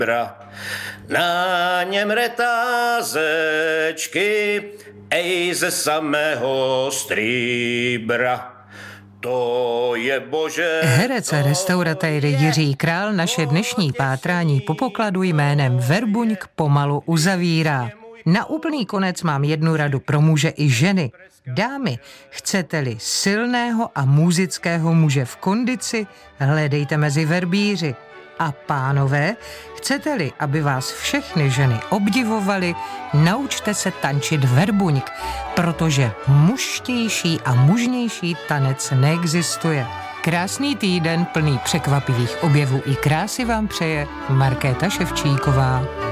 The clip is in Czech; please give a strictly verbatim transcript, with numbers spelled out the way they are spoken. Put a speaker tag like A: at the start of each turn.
A: Bra. Na něm retázečky, ej ze samého stříbra. To je bože...
B: Herec a restauratér Jiří Král naše dnešní pátrání po pokladu jménem Verbuňk pomalu uzavírá. Na úplný konec mám jednu radu pro muže i ženy. Dámy, chcete-li silného a muzického muže v kondici, hledejte mezi verbíři. A pánové, chcete-li, aby vás všechny ženy obdivovaly, naučte se tančit verbuňk, protože mužštější a mužnější tanec neexistuje. Krásný týden plný překvapivých objevů i krásy vám přeje Markéta Ševčíková.